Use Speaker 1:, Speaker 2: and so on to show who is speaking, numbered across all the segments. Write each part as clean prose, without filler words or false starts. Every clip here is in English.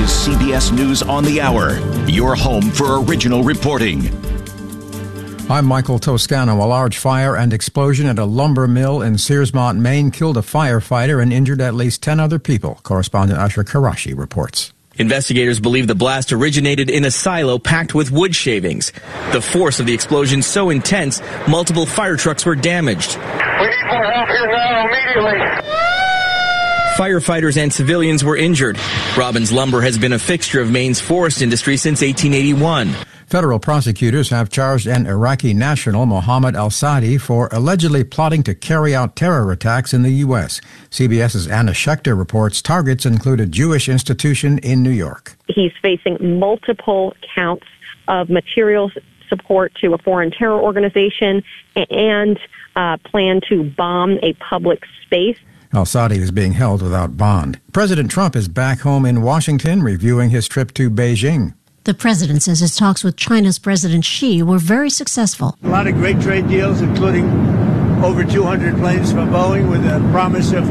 Speaker 1: is CBS News on the Hour, your home for original reporting.
Speaker 2: I'm Michael Toscano. A large fire and explosion at a lumber mill in Searsmont, Maine killed a firefighter and injured at least 10 other people. Correspondent Asher Karashi reports.
Speaker 3: Investigators believe the blast originated in a silo packed with wood shavings. The force of the explosion so intense, multiple fire trucks were damaged.
Speaker 4: We need more help here now, immediately.
Speaker 3: Firefighters and civilians were injured. Robbins Lumber has been a fixture of Maine's forest industry since 1881.
Speaker 2: Federal prosecutors have charged an Iraqi national, Mohammed al-Sadi, for allegedly plotting to carry out terror attacks in the U.S. CBS's Anna Schechter reports targets include a Jewish institution in New York.
Speaker 5: He's facing multiple counts of material support to a foreign terror organization and plan to bomb a public space.
Speaker 2: Al-Sadi is being held without bond. President Trump is back home in Washington reviewing his trip to Beijing.
Speaker 6: The president says his talks with China's President Xi were very successful.
Speaker 7: A lot of great trade deals, including over 200 planes from Boeing with a promise of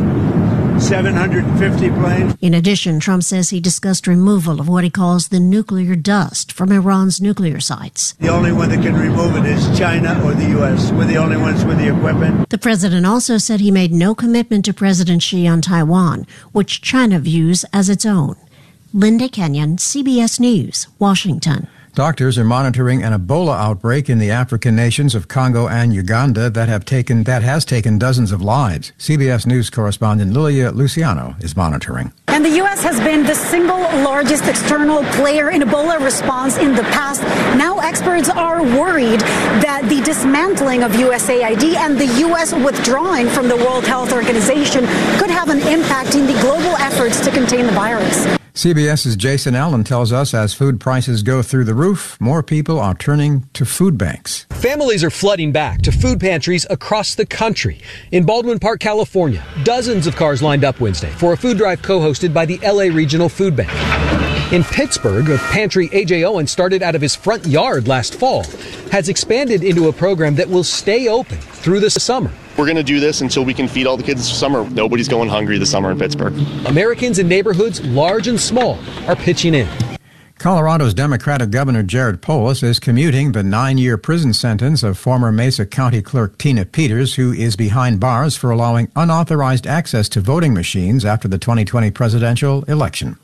Speaker 7: 750 planes.
Speaker 6: In addition, Trump says he discussed removal of what he calls the nuclear dust from Iran's nuclear sites.
Speaker 7: The only one that can remove it is China or the U.S. We're the only ones with the equipment.
Speaker 6: The president also said he made no commitment to President Xi on Taiwan, which China views as its own. Linda Kenyon, CBS News, Washington.
Speaker 2: Doctors are monitoring an Ebola outbreak in the African nations of Congo and Uganda that has taken dozens of lives. CBS News correspondent Lilia Luciano is monitoring.
Speaker 8: And the U.S. has been the single largest external player in Ebola response in the past. Now experts are worried that the dismantling of USAID and the U.S. withdrawing from the World Health Organization could have an impact in the global efforts to contain the virus.
Speaker 2: CBS's Jason Allen tells us as food prices go through the roof, more people are turning to food banks.
Speaker 9: Families are flooding back to food pantries across the country. In Baldwin Park, California, dozens of cars lined up Wednesday for a food drive co-hosted by the LA Regional Food Bank. In Pittsburgh, a pantry A.J. Owen started out of his front yard last fall has expanded into a program that will stay open through the summer.
Speaker 10: We're going to do this until we can feed all the kids this summer. Nobody's going hungry this summer in Pittsburgh.
Speaker 9: Americans in neighborhoods large and small are pitching in.
Speaker 2: Colorado's Democratic Governor Jared Polis is commuting the 9-year prison sentence of former Mesa County Clerk Tina Peters, who is behind bars for allowing unauthorized access to voting machines after the 2020 presidential election.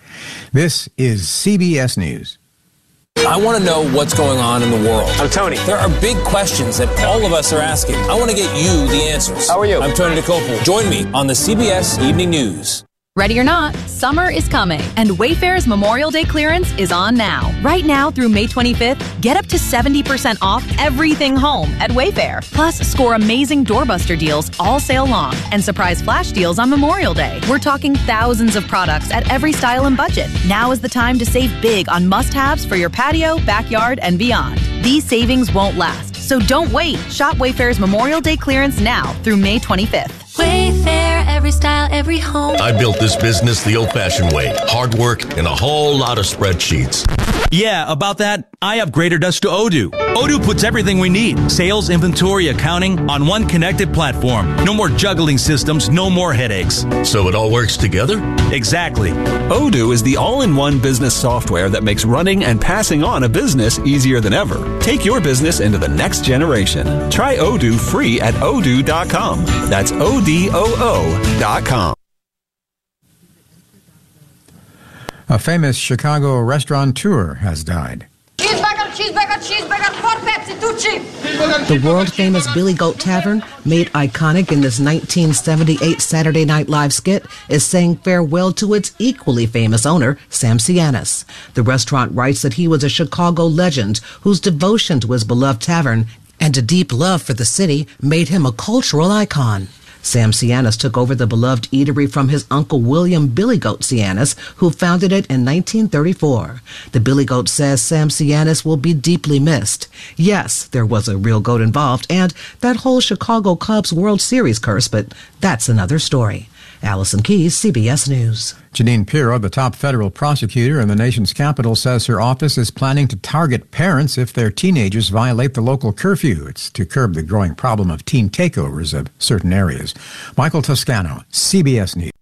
Speaker 2: This is CBS News.
Speaker 11: I want to know what's going on in the world.
Speaker 12: I'm Tony.
Speaker 11: There are big questions that all of us are asking. I want to get you the answers.
Speaker 12: How are you?
Speaker 11: I'm Tony DeCopel. Join me on the CBS Evening News.
Speaker 13: Ready or not, summer is coming, and Wayfair's Memorial Day clearance is on now. Right now through May 25th, get up to 70% off everything home at Wayfair. Plus, score amazing doorbuster deals all sale long and surprise flash deals on Memorial Day. We're talking thousands of products at every style and budget. Now is the time to save big on must-haves for your patio, backyard, and beyond. These savings won't last, so don't wait. Shop Wayfair's Memorial Day clearance now through May 25th.
Speaker 14: Wayfair, every style, every home.
Speaker 15: I built this business the old-fashioned way. Hard work and a whole lot of spreadsheets.
Speaker 16: Yeah, about that, I upgraded us to Odoo. Odoo puts everything we need. Sales, inventory, accounting on one connected platform. No more juggling systems, no more headaches.
Speaker 15: So it all works together?
Speaker 16: Exactly.
Speaker 17: Odoo is the all-in-one business software that makes running and passing on a business easier than ever. Take your business into the next generation. Try Odoo free at odoo.com. That's ODOO.com.
Speaker 2: A famous Chicago restaurateur has died.
Speaker 18: Cheeseburger, 4 Pepsi, 2 cheap.
Speaker 19: The world-famous Billy Goat Tavern, made iconic in this 1978 Saturday Night Live skit, is saying farewell to its equally famous owner, Sam Cianis. The restaurant writes that he was a Chicago legend whose devotion to his beloved tavern and a deep love for the city made him a cultural icon. Sam Cianis took over the beloved eatery from his uncle William Billy Goat Cianis, who founded it in 1934. The Billy Goat says Sam Cianis will be deeply missed. Yes, there was a real goat involved, and that whole Chicago Cubs World Series curse, but that's another story. Allison Keyes, CBS News.
Speaker 2: Jeanine Pirro, the top federal prosecutor in the nation's capital, says her office is planning to target parents if their teenagers violate the local curfew. It's to curb the growing problem of teen takeovers of certain areas. Michael Toscano, CBS News.